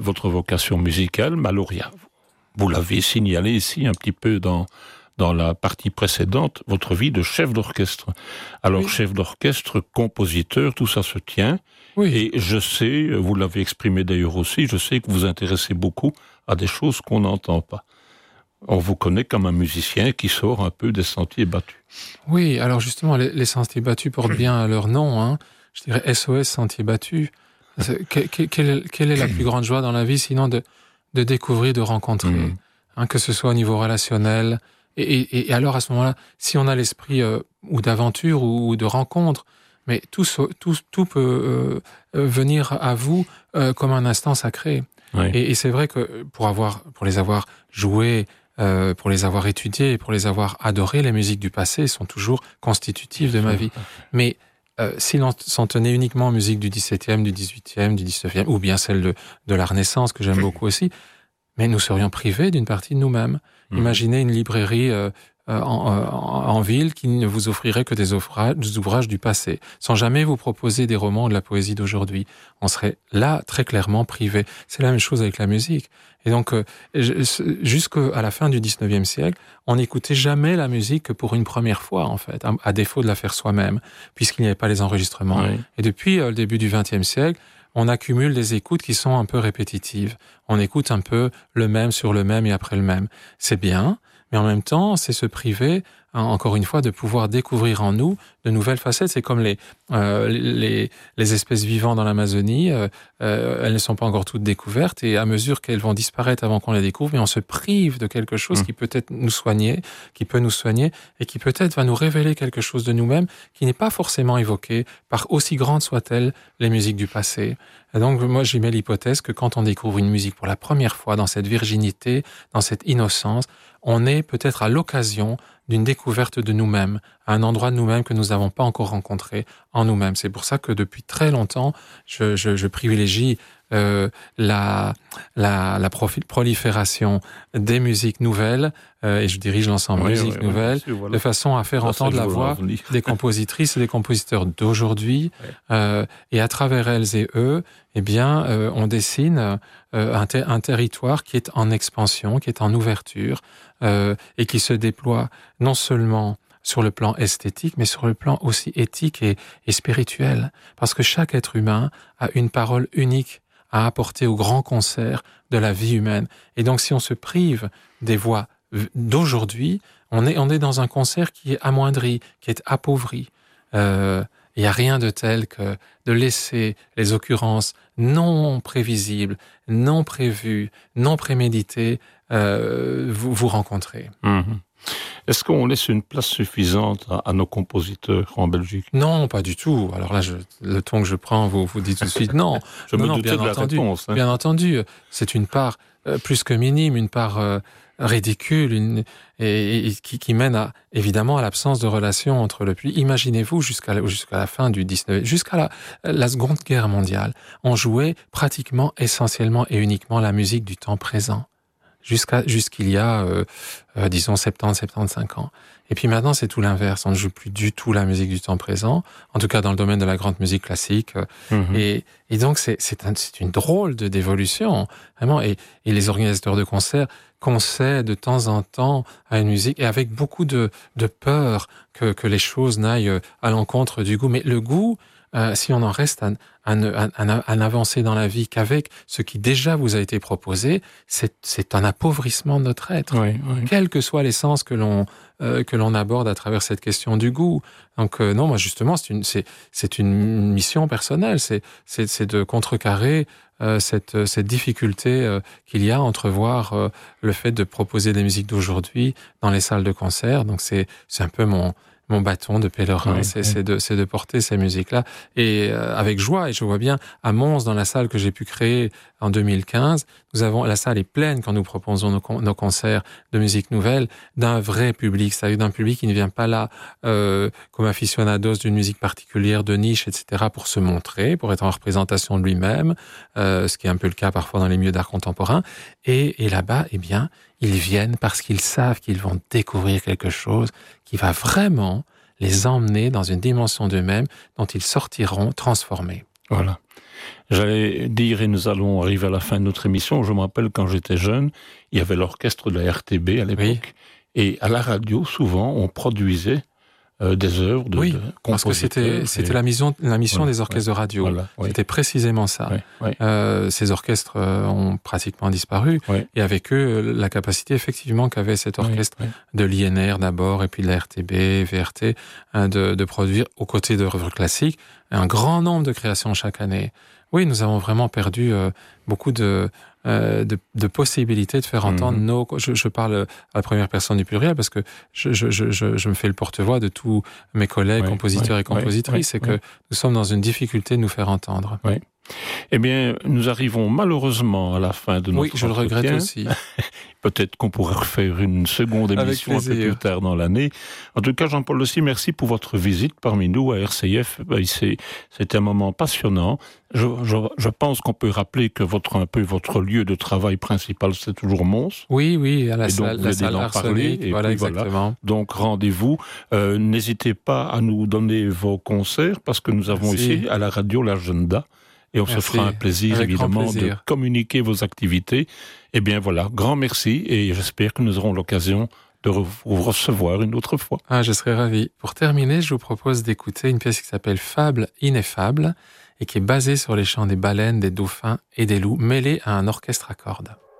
votre vocation musicale, mais alors vous l'avez signalé ici un petit peu dans la partie précédente, votre vie de chef d'orchestre. Alors, chef d'orchestre, compositeur, tout ça se tient. Oui. Et je sais, vous l'avez exprimé d'ailleurs aussi, je sais que vous vous intéressez beaucoup à des choses qu'on n'entend pas. On vous connaît comme un musicien qui sort un peu des sentiers battus. Oui, alors justement, les sentiers battus portent bien leur nom. Hein. Je dirais SOS Sentiers battus. Quelle est la plus grande joie dans la vie, sinon de découvrir, de rencontrer, hein, que ce soit au niveau relationnel. Et alors, à ce moment-là, si on a l'esprit ou d'aventure ou de rencontre, mais tout peut venir à vous comme un instant sacré. Oui. Et c'est vrai que pour les avoir joués, pour les avoir étudiés, pour les avoir adorés, les musiques du passé sont toujours constitutives de ma vie. Mais si l'on s'en tenait uniquement aux musiques du XVIIe, du XVIIIe, du XIXe, ou bien celles de la Renaissance, que j'aime beaucoup aussi, mais nous serions privés d'une partie de nous-mêmes. Imaginez une librairie en ville qui ne vous offrirait que des ouvrages du passé, sans jamais vous proposer des romans ou de la poésie d'aujourd'hui. On serait là très clairement privé. C'est la même chose avec la musique. Et donc, jusqu'à la fin du XIXe siècle, on n'écoutait jamais la musique que pour une première fois, en fait, à défaut de la faire soi-même, puisqu'il n'y avait pas les enregistrements. Oui. Et depuis le début du XXe siècle, on accumule des écoutes qui sont un peu répétitives. On écoute un peu le même sur le même et après le même. C'est bien, mais en même temps, c'est se priver, encore une fois, de pouvoir découvrir en nous de nouvelles facettes. C'est comme les espèces vivantes dans l'Amazonie, elles ne sont pas encore toutes découvertes, et à mesure qu'elles vont disparaître avant qu'on les découvre, mais on se prive de quelque chose qui peut-être nous soigner, qui peut nous soigner, et qui peut-être va nous révéler quelque chose de nous-mêmes qui n'est pas forcément évoqué par, aussi grandes soient-elles, les musiques du passé. Et donc, moi, j'y mets l'hypothèse que quand on découvre une musique pour la première fois, dans cette virginité, dans cette innocence, on est peut-être à l'occasion d'une découverte de nous-mêmes, à un endroit de nous-mêmes que nous n'avons pas encore rencontré en nous-mêmes. C'est pour ça que depuis très longtemps, je privilégie la prolifération des musiques nouvelles, et je dirige l'ensemble musiques nouvelles, de façon à faire entendre la voix des compositrices et des compositeurs d'aujourd'hui, et à travers elles et eux, eh bien, on dessine un territoire qui est en expansion, qui est en ouverture, et qui se déploie non seulement sur le plan esthétique, mais sur le plan aussi éthique et spirituel. Parce que chaque être humain a une parole unique à apporter au grand concert de la vie humaine. Et donc, si on se prive des voix d'aujourd'hui, on est dans un concert qui est amoindri, qui est appauvri. Il n'y a rien de tel que de laisser les occurrences non prévisibles, non prévues, non préméditées vous rencontrer. Est-ce qu'on laisse une place suffisante à nos compositeurs en Belgique? Non, pas du tout. Alors là, le ton que je prends vous dit tout de suite non. Je me doutais de la réponse. Bien entendu, c'est une part plus que minime, une part ridicule, et qui mène évidemment à l'absence de relation entre le public. Imaginez-vous jusqu'à la fin du 19e, jusqu'à la Seconde Guerre mondiale, on jouait pratiquement, essentiellement et uniquement la musique du temps présent. Jusqu'il y a, disons, 75 ans. Et puis maintenant, c'est tout l'inverse. On ne joue plus du tout la musique du temps présent, en tout cas dans le domaine de la grande musique classique. Et donc, c'est une drôle d'évolution, vraiment. Et les organisateurs de concerts concèdent de temps en temps à une musique, et avec beaucoup de peur que les choses n'aillent à l'encontre du goût. Mais le goût, si on en reste à n'avancer dans la vie qu'avec ce qui déjà vous a été proposé, c'est un appauvrissement de notre être. Oui. Quel que soit les sens que l'on aborde à travers cette question du goût. Donc non, moi justement, c'est une mission personnelle, c'est de contrecarrer cette difficulté qu'il y a à entrevoir le fait de proposer des musiques d'aujourd'hui dans les salles de concert. Donc c'est un peu mon bâton de pèlerin, c'est de porter ces musiques-là, et avec joie. Et je vois bien à Mons, dans la salle que j'ai pu créer en 2015, la salle est pleine quand nous proposons nos concerts de musique nouvelle, d'un vrai public, c'est-à-dire d'un public qui ne vient pas là comme aficionados d'une musique particulière, de niche, etc., pour se montrer, pour être en représentation de lui-même, ce qui est un peu le cas parfois dans les milieux d'art contemporain. Et là-bas, eh bien, ils viennent parce qu'ils savent qu'ils vont découvrir quelque chose qui va vraiment les emmener dans une dimension d'eux-mêmes dont ils sortiront transformés. Voilà. J'allais dire, et nous allons arriver à la fin de notre émission, je me rappelle quand j'étais jeune, il y avait l'orchestre de la RTB à l'époque, et à la radio, souvent, on produisait des œuvres de compositeurs. Parce que c'était la mission des orchestres de radio. C'était précisément ça. Ces orchestres ont pratiquement disparu, et avec eux, la capacité effectivement qu'avait cet orchestre de l'INR d'abord, et puis de la RTB, VRT, de produire, aux côtés d'œuvres classiques, un grand nombre de créations chaque année. Oui, nous avons vraiment perdu beaucoup de possibilités de faire entendre nos... Je parle à la première personne du pluriel parce que je me fais le porte-voix de tous mes collègues compositeurs et compositrices. C'est que nous sommes dans une difficulté de nous faire entendre. Oui. Eh bien, nous arrivons malheureusement à la fin de notre entretien. Oui, je le regrette aussi. Peut-être qu'on pourrait refaire une seconde émission un peu plus tard dans l'année. En tout cas, Jean-Paul Lossy, merci pour votre visite parmi nous à RCF. C'était un moment passionnant. Je pense qu'on peut rappeler que votre lieu de travail principal, c'est toujours Mons. Oui, à la salle Arsenic. Voilà, exactement. Donc, rendez-vous. N'hésitez pas à nous donner vos concerts parce que nous avons ici à la radio l'agenda. Et on se fera un plaisir, évidemment, de communiquer vos activités. Eh bien, voilà, grand merci et j'espère que nous aurons l'occasion de vous recevoir une autre fois. Je serai ravi. Pour terminer, je vous propose d'écouter une pièce qui s'appelle Fable ineffable et qui est basée sur les chants des baleines, des dauphins et des loups, mêlés à un orchestre à cordes.